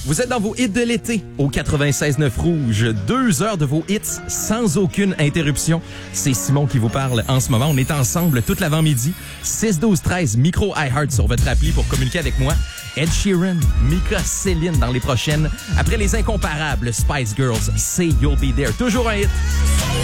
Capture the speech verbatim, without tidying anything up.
Vous êtes dans vos hits de l'été au quatre-vingt-seize neuf Rouge. Deux heures de vos hits sans aucune interruption. C'est Simon qui vous parle en ce moment. On est ensemble toute l'avant-midi. six douze treize micro iHeart sur votre appli pour communiquer avec moi. Ed Sheeran, Mika, Céline dans les prochaines. Après les incomparables Spice Girls, Say You'll Be There. Toujours un hit.